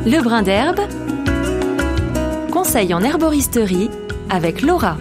Le brin d'herbe, conseil en herboristerie avec Laura.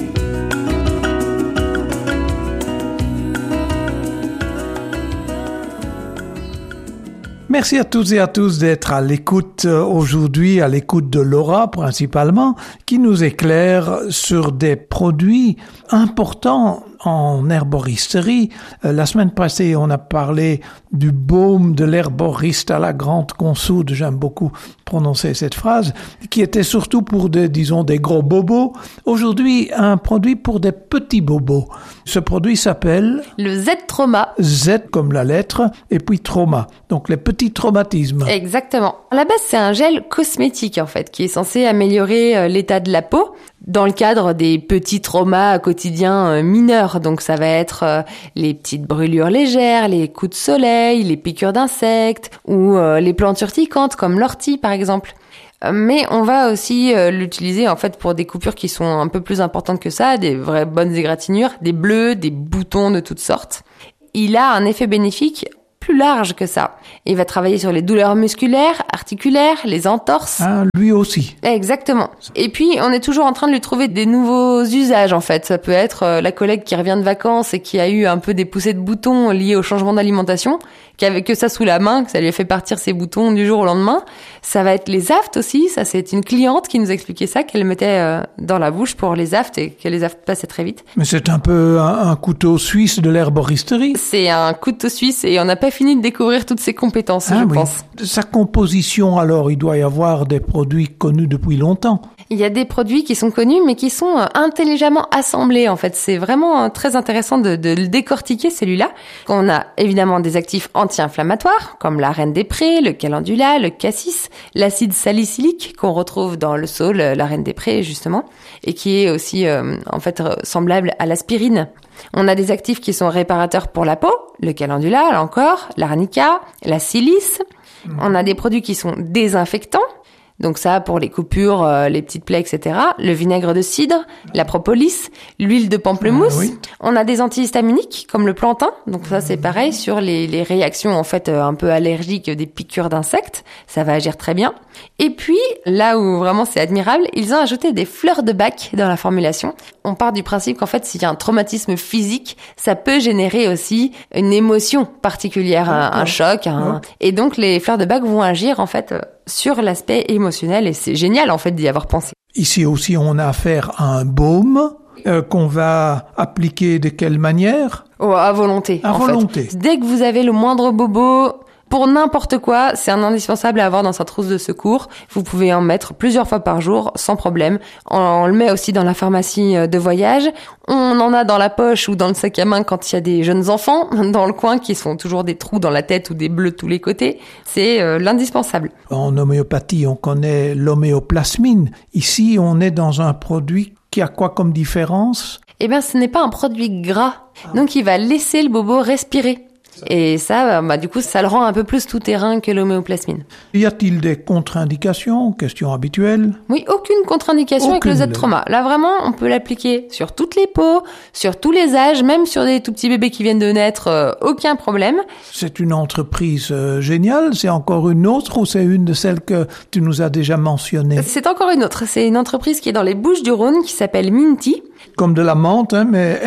Merci à toutes et à tous d'être à l'écoute aujourd'hui, à l'écoute de Laura principalement, qui nous éclaire sur des produits importants en herboristerie. La semaine passée, on a parlé du baume de l'herboriste à la grande consoude, j'aime beaucoup prononcer cette phrase, qui était surtout pour des gros bobos. Aujourd'hui, un produit pour des petits bobos. Ce produit s'appelle le Z-Trauma. Z comme la lettre, et puis trauma. Donc les petits traumatismes. Exactement. À la base, c'est un gel cosmétique en fait, qui est censé améliorer l'état de la peau dans le cadre des petits traumas quotidiens mineurs. Donc ça va être les petites brûlures légères, les coups de soleil, les piqûres d'insectes ou les plantes urticantes comme l'ortie par exemple. Mais on va aussi l'utiliser en fait pour des coupures qui sont un peu plus importantes que ça, des vraies bonnes égratignures, des bleus, des boutons de toutes sortes. Il a un effet bénéfique plus large que ça. Il va travailler sur les douleurs musculaires, articulaires, les entorses. Ah, lui aussi. Exactement. Et puis, on est toujours en train de lui trouver des nouveaux usages, en fait. Ça peut être la collègue qui revient de vacances et qui a eu un peu des poussées de boutons liées au changement d'alimentation, qui avait que ça sous la main, que ça lui a fait partir ses boutons du jour au lendemain. Ça va être les aftes aussi. Ça, c'est une cliente qui nous expliquait ça, qu'elle mettait dans la bouche pour les aftes et que les aftes passaient très vite. Mais c'est un peu un couteau suisse de l'herboristerie. C'est un couteau suisse et on n'a pas fini de découvrir toutes ses compétences, je pense. Sa composition, alors, il doit y avoir des produits connus depuis longtemps. Il y a des produits qui sont connus, mais qui sont intelligemment assemblés, en fait. C'est vraiment très intéressant de le décortiquer, celui-là. On a évidemment des actifs anti-inflammatoires, comme la reine des prés, le calendula, le cassis, l'acide salicylique, qu'on retrouve dans le saule, la reine des prés, justement, et qui est aussi, en fait, semblable à l'aspirine. On a des actifs qui sont réparateurs pour la peau, le calendula, là encore, l'arnica, la silice. On a des produits qui sont désinfectants. Donc ça, pour les coupures, les petites plaies, etc. Le vinaigre de cidre, la propolis, l'huile de pamplemousse. Oui. On a des antihistaminiques, comme le plantain. Donc ça, c'est pareil sur les réactions, en fait, un peu allergiques des piqûres d'insectes. Ça va agir très bien. Et puis, là où vraiment c'est admirable, ils ont ajouté des fleurs de bac dans la formulation. On part du principe qu'en fait, s'il y a un traumatisme physique, ça peut générer aussi une émotion particulière, un choc. Et donc, les fleurs de bac vont agir, en fait, sur l'aspect émotionnel, et c'est génial en fait d'y avoir pensé. Ici aussi, on a affaire à un baume qu'on va appliquer de quelle manière ? À volonté. À volonté. Fait. Dès que vous avez le moindre bobo, pour n'importe quoi, c'est un indispensable à avoir dans sa trousse de secours. Vous pouvez en mettre plusieurs fois par jour, sans problème. On le met aussi dans la pharmacie de voyage. On en a dans la poche ou dans le sac à main quand il y a des jeunes enfants dans le coin qui sont toujours des trous dans la tête ou des bleus de tous les côtés. C'est l'indispensable. En homéopathie, on connaît l'homéoplasmine. Ici, on est dans un produit qui a quoi comme différence ? Eh bien, ce n'est pas un produit gras. Donc, il va laisser le bobo respirer. Et ça, du coup, ça le rend un peu plus tout-terrain que l'homéoplasmine. Y a-t-il des contre-indications, question habituelle ? Oui, aucune contre-indication avec le Z-Trauma. Là, vraiment, on peut l'appliquer sur toutes les peaux, sur tous les âges, même sur des tout petits bébés qui viennent de naître, aucun problème. C'est une entreprise géniale. C'est encore une autre ou c'est une de celles que tu nous as déjà mentionnées ? C'est encore une autre. C'est une entreprise qui est dans les Bouches-du-Rhône qui s'appelle Minty. Comme de la menthe, mais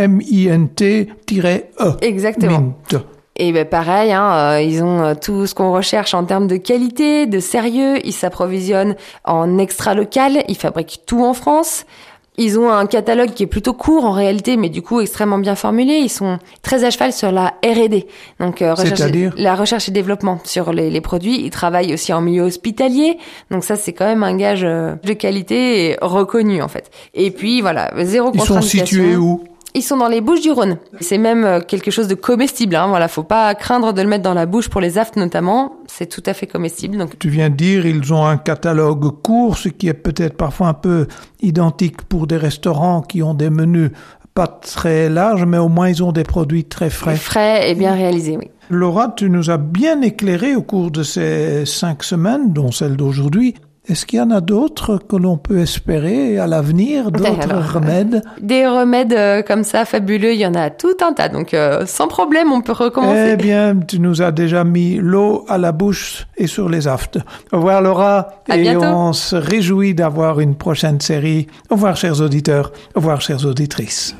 M-I-N-T-E. Exactement. Mint. Et pareil, ils ont tout ce qu'on recherche en termes de qualité, de sérieux. Ils s'approvisionnent en extra local. Ils fabriquent tout en France. Ils ont un catalogue qui est plutôt court en réalité, mais du coup extrêmement bien formulé. Ils sont très à cheval sur la R&D, donc la recherche et développement sur les produits. Ils travaillent aussi en milieu hospitalier, donc ça c'est quand même un gage de qualité et reconnu en fait. Et puis voilà, zéro contre-indication. Ils sont situés où ? Ils sont dans les Bouches-du-Rhône. C'est même quelque chose de comestible. Voilà, faut pas craindre de le mettre dans la bouche pour les aftes notamment. C'est tout à fait comestible. Donc. Tu viens de dire ils ont un catalogue court, ce qui est peut-être parfois un peu identique pour des restaurants qui ont des menus pas très larges, mais au moins ils ont des produits très frais. Frais et bien réalisés, oui. Laura, tu nous as bien éclairé au cours de ces 5 semaines, dont celle d'aujourd'hui. Est-ce qu'il y en a d'autres que l'on peut espérer à l'avenir, d'autres remèdes? Des remèdes comme ça fabuleux, il y en a tout un tas. Donc sans problème, on peut recommencer. Eh bien, tu nous as déjà mis l'eau à la bouche et sur les aftes. Au revoir Laura. À et bientôt. On se réjouit d'avoir une prochaine série. Au revoir chers auditeurs. Au revoir chères auditrices.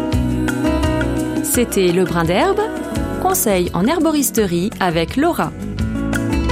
C'était Le Brin d'Herbe, conseil en herboristerie avec Laura.